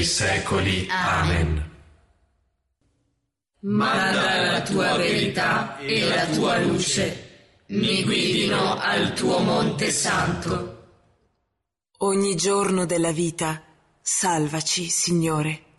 secoli. Amen. Manda la tua verità e la tua luce, mi guidino al tuo Monte Santo. Ogni giorno della vita, salvaci, Signore.